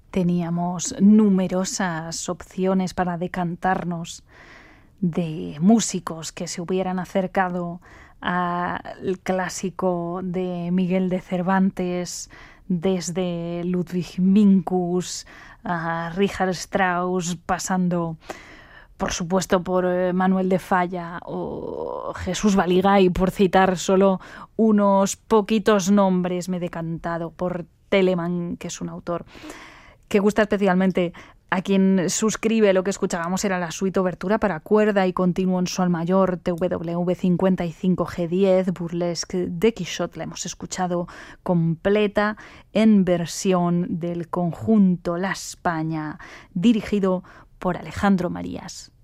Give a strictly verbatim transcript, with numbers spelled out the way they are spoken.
Teníamos numerosas opciones para decantarnos de músicos que se hubieran acercado al clásico de Miguel de Cervantes, desde Ludwig Minkus a Richard Strauss, pasando por supuesto por Manuel de Falla o Jesús Baligay, por citar solo unos poquitos nombres. Me he decantado por Telemann, que es un autor que gusta especialmente a quien suscribe. Lo que escuchábamos era la suite obertura para cuerda y continuo en sol mayor, T W V cincuenta y cinco G diez, Burlesque de Quixote. La hemos escuchado completa en versión del conjunto La España, dirigido por Alejandro Marías.